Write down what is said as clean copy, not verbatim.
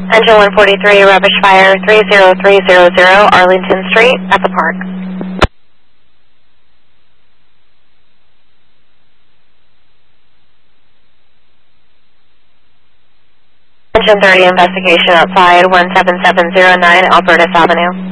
Engine 143, rubbish fire 30300 Arlington Street at the park. Engine 30, investigation outside 17709 Albertus Avenue.